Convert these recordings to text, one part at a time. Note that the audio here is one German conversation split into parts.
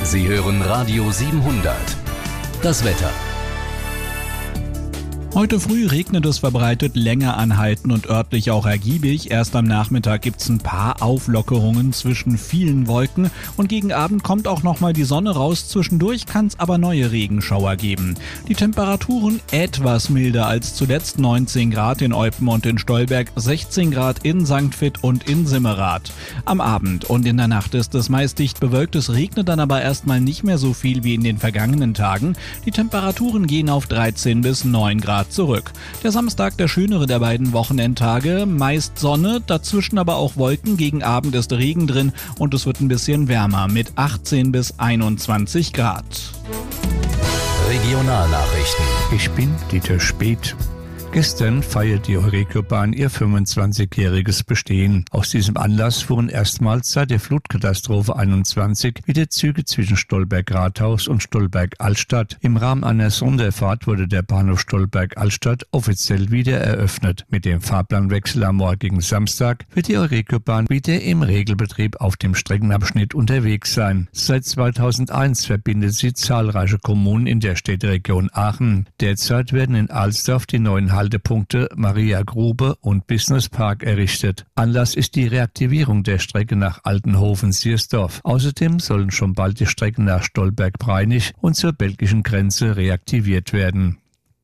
Sie hören Radio 700. Das Wetter. Heute früh regnet es verbreitet, länger anhalten und örtlich auch ergiebig. Erst am Nachmittag gibt's ein paar Auflockerungen zwischen vielen Wolken und gegen Abend kommt auch nochmal die Sonne raus. Zwischendurch kann's aber neue Regenschauer geben. Die Temperaturen etwas milder als zuletzt, 19 Grad in Eupen und in Stolberg, 16 Grad in St. Vith und in Simmerath. Am Abend und in der Nacht ist es meist dicht bewölkt, es regnet dann aber erstmal nicht mehr so viel wie in den vergangenen Tagen. Die Temperaturen gehen auf 13 bis 9 Grad zurück. Der Samstag der schönere der beiden Wochenendtage, meist Sonne, dazwischen aber auch Wolken, gegen Abend ist Regen drin und es wird ein bisschen wärmer mit 18 bis 21 Grad. Regionalnachrichten. Ich bin Dieter Speth. Gestern feiert die Euregiobahn ihr 25-jähriges Bestehen. Aus diesem Anlass fuhren erstmals seit der Flutkatastrophe 21 wieder Züge zwischen Stolberg-Rathaus und Stolberg-Altstadt. Im Rahmen einer Sonderfahrt wurde der Bahnhof Stolberg-Altstadt offiziell wieder eröffnet. Mit dem Fahrplanwechsel am morgigen Samstag wird die Euregiobahn wieder im Regelbetrieb auf dem Streckenabschnitt unterwegs sein. Seit 2001 verbindet sie zahlreiche Kommunen in der Städteregion Aachen. Derzeit werden in Alsdorf die neuen Haltepunkte Maria Grube und Business Park errichtet. Anlass ist die Reaktivierung der Strecke nach Altenhofen-Siersdorf. Außerdem sollen schon bald die Strecken nach Stolberg-Breinig und zur belgischen Grenze reaktiviert werden.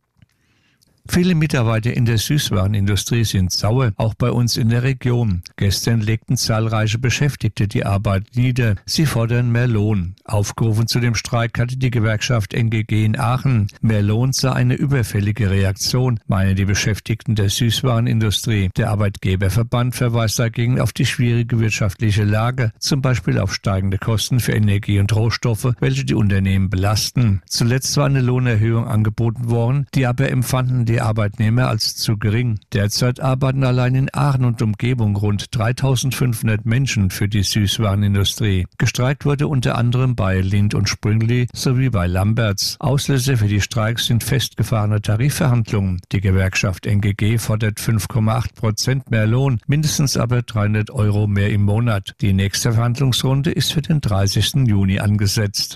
Viele Mitarbeiter in der Süßwarenindustrie sind sauer, auch bei uns in der Region. Gestern legten zahlreiche Beschäftigte die Arbeit nieder. Sie fordern mehr Lohn. Aufgerufen zu dem Streik hatte die Gewerkschaft NGG in Aachen. Mehr Lohn sei eine überfällige Reaktion, meinen die Beschäftigten der Süßwarenindustrie. Der Arbeitgeberverband verweist dagegen auf die schwierige wirtschaftliche Lage, zum Beispiel auf steigende Kosten für Energie und Rohstoffe, welche die Unternehmen belasten. Zuletzt war eine Lohnerhöhung angeboten worden, die aber empfanden die Arbeitnehmer als zu gering. Derzeit arbeiten allein in Aachen und Umgebung rund 3.500 Menschen für die Süßwarenindustrie. Gestreikt wurde unter anderem bei Lindt und Sprüngli sowie bei Lamberts. Auslöser für die Streiks sind festgefahrene Tarifverhandlungen. Die Gewerkschaft NGG fordert 5,8% mehr Lohn, mindestens aber 300 € mehr im Monat. Die nächste Verhandlungsrunde ist für den 30. Juni angesetzt.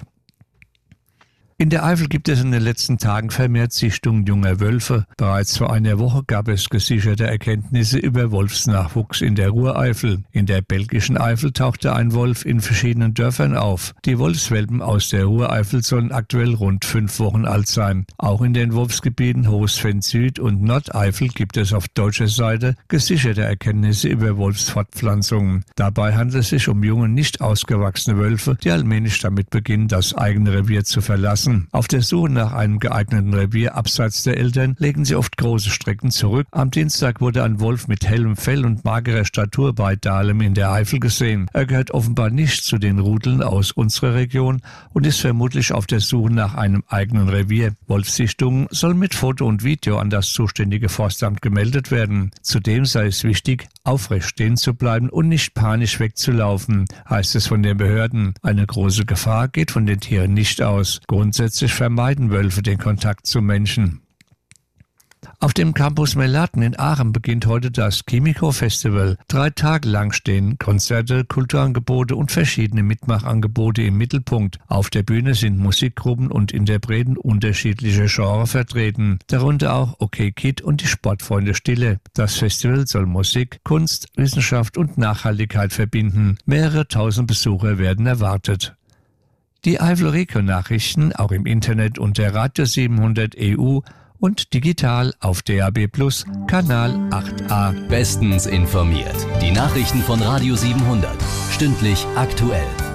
In der Eifel gibt es in den letzten Tagen vermehrt Sichtungen junger Wölfe. Bereits vor einer Woche gab es gesicherte Erkenntnisse über Wolfsnachwuchs in der Rureifel. In der belgischen Eifel tauchte ein Wolf in verschiedenen Dörfern auf. Die Wolfswelpen aus der Rureifel sollen aktuell rund 5 Wochen alt sein. Auch in den Wolfsgebieten Hohsfenn Süd und Nordeifel gibt es auf deutscher Seite gesicherte Erkenntnisse über Wolfsfortpflanzungen. Dabei handelt es sich um junge, nicht ausgewachsene Wölfe, die allmählich damit beginnen, das eigene Revier zu verlassen. Auf der Suche nach einem geeigneten Revier abseits der Eltern legen sie oft große Strecken zurück. Am Dienstag wurde ein Wolf mit hellem Fell und magerer Statur bei Dahlem in der Eifel gesehen. Er gehört offenbar nicht zu den Rudeln aus unserer Region und ist vermutlich auf der Suche nach einem eigenen Revier. Wolfssichtungen sollen mit Foto und Video an das zuständige Forstamt gemeldet werden. Zudem sei es wichtig, aufrecht stehen zu bleiben und nicht panisch wegzulaufen, heißt es von den Behörden. Eine große Gefahr geht von den Tieren nicht aus. Grundsätzlich vermeiden Wölfe den Kontakt zu Menschen. Auf dem Campus Melaten in Aachen beginnt heute das Chemico Festival. 3 Tage lang stehen Konzerte, Kulturangebote und verschiedene Mitmachangebote im Mittelpunkt. Auf der Bühne sind Musikgruppen und Interpreten unterschiedlicher Genres vertreten, darunter auch OK Kid und die Sportfreunde Stille. Das Festival soll Musik, Kunst, Wissenschaft und Nachhaltigkeit verbinden. Mehrere tausend Besucher werden erwartet. Die Eifel-Region-Nachrichten auch im Internet unter Radio 700 EU und digital auf DAB+ Kanal 8a. Bestens informiert. Die Nachrichten von Radio 700. Stündlich aktuell.